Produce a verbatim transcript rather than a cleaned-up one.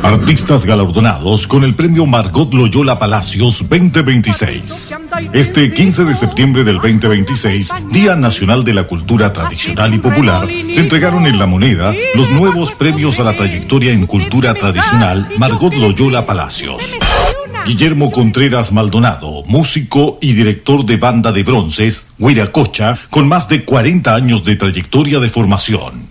Artistas galardonados con el premio Margot Loyola Palacios veinte veintiséis. Este quince de septiembre del veinte veintiséis, Día Nacional de la Cultura Tradicional y Popular, se entregaron en La Moneda los nuevos premios a la trayectoria en cultura tradicional Margot Loyola Palacios. Guillermo Contreras Maldonado, músico y director de banda de bronces, Huiracocha, con más de cuarenta años de trayectoria de formación.